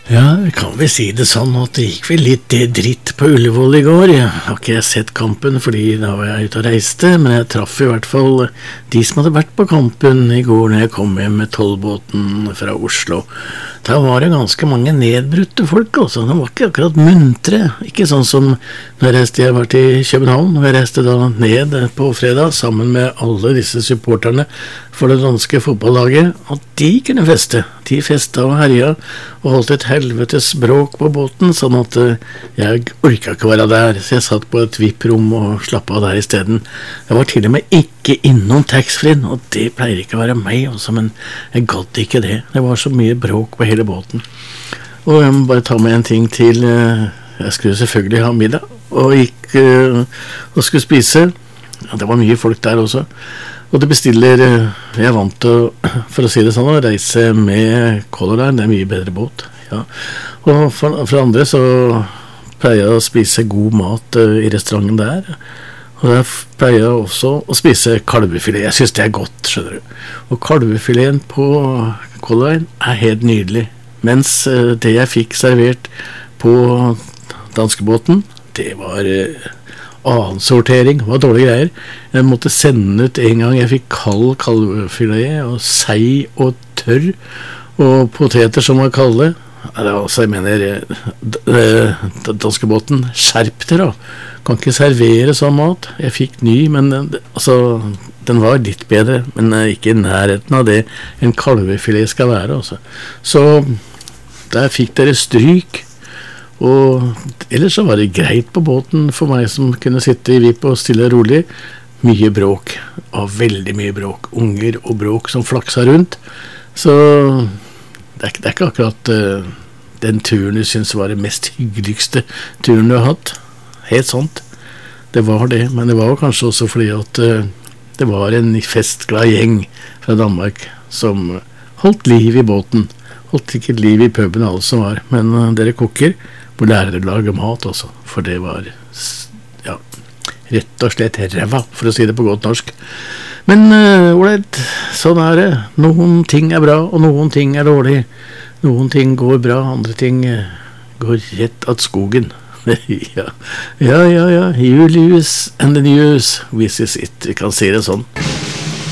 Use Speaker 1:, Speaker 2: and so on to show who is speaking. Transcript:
Speaker 1: Ja, vi kan vel si det sånn at det gikk vel litt dritt på Ullevål i går. Jeg har ikke sett kampen fordi da var jeg ute og reiste, men jeg traff i hvert fall de som hadde vært på kampen i går når jeg kom hjem med tollbåten fra Oslo. Da var det ganske mange nedbrutte folk, altså. De var ikke akkurat muntre. Ikke sånn som når jeg var til København, og jeg reiste da ned på fredag sammen med alle disse supporterne for det danske fotballaget, at de kunne feste. De festa og herja og holdt et helvetes bråk på båten, sånn at jeg orka ikke være der, så jeg satt på et VIP-rom og slappet av der i stedet. Jeg var til og med ikke innom taxfree, og det pleier ikke å være meg også, men jeg gadd ikke det. Det var så mye bråk på hele båten. Og jeg må bare ta med en ting til. Jeg skulle selvfølgelig ha middag, og gikk og skulle spise. Ja, det var mye folk der også. Og det bestiller, jeg er vant til, for å si det sånn, å reise med Color Line, det er mye bedre båt. Ja. Og for andre så pleier jeg å spise god mat i restauranten der. Og der pleier jeg også å spise kalvefilet. Jeg synes det er godt, skjønner du. Og kalvefileten på Color Line er helt nydelig. Mens det jeg fikk servert på danskebåten, det var annensortering, det var dårlige greier. Jeg måtte sende ut en gang. Jeg fikk kald kalvefilet og sei og tørr, og poteter som var kalde. Altså, jeg mener, danskebåten, skjerp dere da. Kan ikke servere sånn mat. Jeg fikk ny, men altså, den var litt bedre, men ikke i nærheten av det en kalvefilet skal være. Altså. Så der fikk dere stryk. Og ellers så var det greit på båten for meg som kunne sitte i VIP og stille rolig. Mye bråk, og veldig mye bråk. Unger og bråk som flaksa rundt. Så det er ikke akkurat den turen du synes var det mest hyggeligste turen du har hatt. Helt sånt. Det var det, men det var kanskje også fordi at det var en festglad gjeng fra Danmark som holdt liv i båten. Holdt ikke liv i puben alle som var, men dere kokker må lære dere å lage mat også, for det var ja, rett og slett ræva, for å si det på godt norsk. Men sånn er det. Noen ting er bra, og noen ting er dårlig. Noen ting går bra, andre ting går rett at skogen. Ja. Julius and the News, this is it. Vi kan si det sånn.